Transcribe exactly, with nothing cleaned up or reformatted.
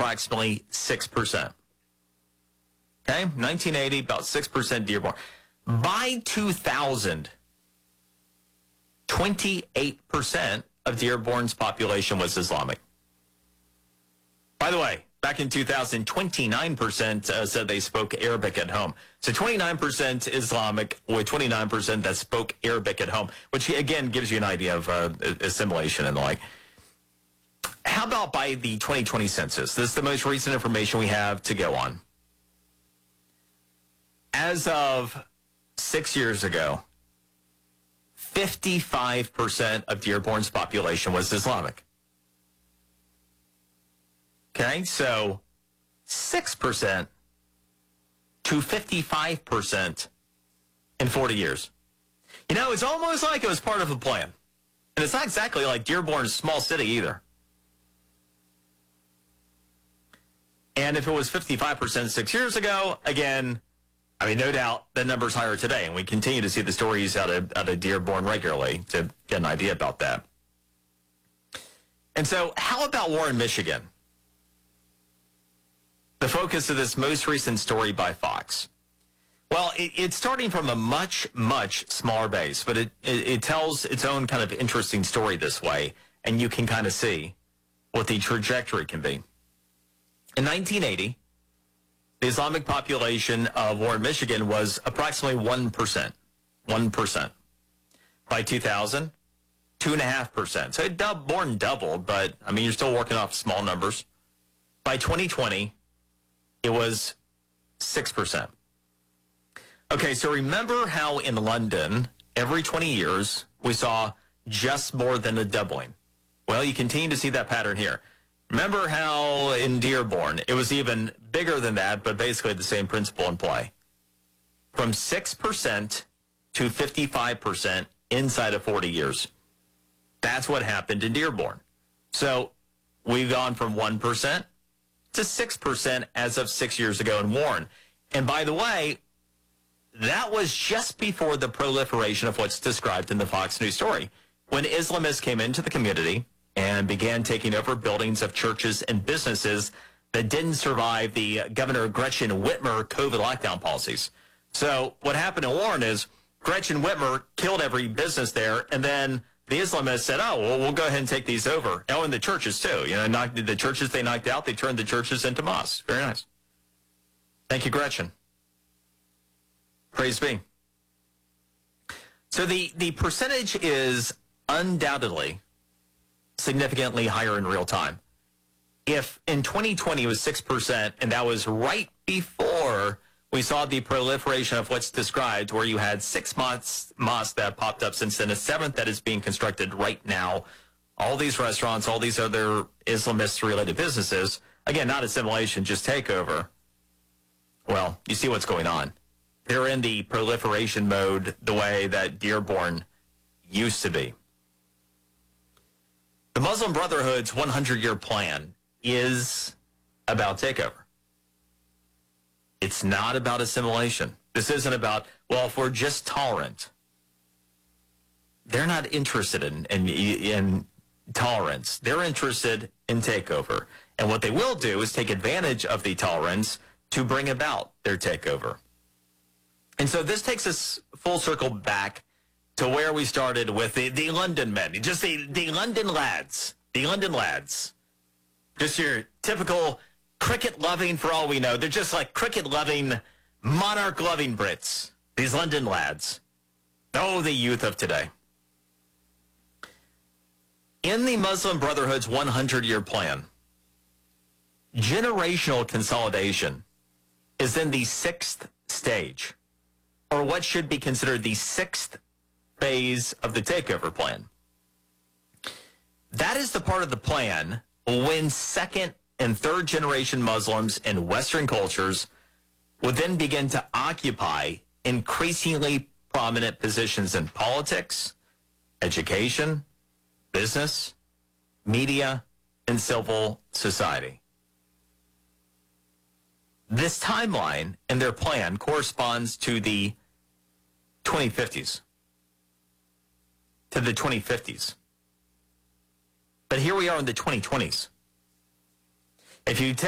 approximately six percent. Okay, nineteen eighty, about six percent Dearborn. By two thousand, twenty-eight percent of Dearborn's population was Islamic. By the way, back in two thousand, twenty-nine percent uh, said they spoke Arabic at home. So twenty-nine percent Islamic with twenty-nine percent that spoke Arabic at home, which again gives you an idea of uh, assimilation and the like. How about by the twenty twenty census? This is the most recent information we have to go on. As of six years ago, fifty-five percent of Dearborn's population was Islamic. Okay, so six percent to fifty-five percent in forty years. You know, it's almost like it was part of a plan. And it's not exactly like Dearborn's small city either. And if it was fifty-five percent six years ago, again, I mean, no doubt the number's higher today. And we continue to see the stories out of, out of Dearborn regularly to get an idea about that. And so how about Warren, Michigan? The focus of this most recent story by Fox. Well, it, it's starting from a much, much smaller base, but it, it, it tells its own kind of interesting story this way, and you can kind of see what the trajectory can be. In nineteen eighty, the Islamic population of Warren, Michigan was approximately one percent. one percent. By two thousand, two point five percent. So it dub, more than doubled, but, I mean, you're still working off small numbers. By twenty twenty, it was six percent. Okay, so remember how in London, every twenty years, we saw just more than a doubling. Well, you continue to see that pattern here. Remember how in Dearborn, it was even bigger than that, but basically the same principle in play. From six percent to fifty-five percent inside of forty years. That's what happened in Dearborn. So we've gone from one percent to six percent as of six years ago in Warren. And by the way, that was just before the proliferation of what's described in the Fox News story. When Islamists came into the community and began taking over buildings of churches and businesses that didn't survive the Governor Gretchen Whitmer COVID lockdown policies. So what happened in Warren is Gretchen Whitmer killed every business there, and then the Islamists said, oh, well, we'll go ahead and take these over. Oh, and the churches, too. You know, knocked, the churches they knocked out, they turned the churches into mosques. Very nice. Thank you, Gretchen. Praise be. So the, the percentage is undoubtedly significantly higher in real time. If in twenty twenty it was six percent, and that was right before we saw the proliferation of what's described, where you had six mosques, mosques that popped up since then, a seventh that is being constructed right now, all these restaurants, all these other Islamist-related businesses, again, not assimilation, just takeover. Well, you see what's going on. They're in the proliferation mode the way that Dearborn used to be. The Muslim Brotherhood's hundred-year plan is about takeover. It's not about assimilation. This isn't about, well, if we're just tolerant. They're not interested in, in, in tolerance. They're interested in takeover. And what they will do is take advantage of the tolerance to bring about their takeover. And so this takes us full circle back to where we started with the, the London men, just the, the London lads, the London lads. Just your typical cricket-loving, for all we know. They're just like cricket-loving, monarch-loving Brits, these London lads. Oh, the youth of today. In the Muslim Brotherhood's hundred-year plan, generational consolidation is in the sixth stage, or what should be considered the sixth phase of the takeover plan. That is the part of the plan when second and third generation Muslims in Western cultures would then begin to occupy increasingly prominent positions in politics, education, business, media, and civil society. This timeline in their plan corresponds to the twenty fifties. To the twenty fifties. But here we are in the twenty twenties. If you take